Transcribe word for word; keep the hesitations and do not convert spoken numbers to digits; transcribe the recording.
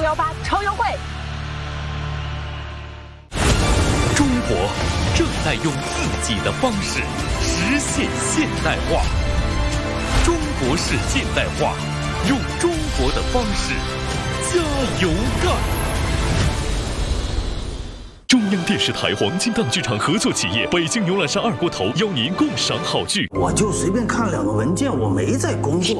幺八超优惠。 中国正在用自己的方式实现现代化。中国式现代化，用中国的方式加油干！中央电视台黄金档剧场合作企业北京牛栏山二锅头邀您共赏好剧。 我就随便看两个文件，我没在工作。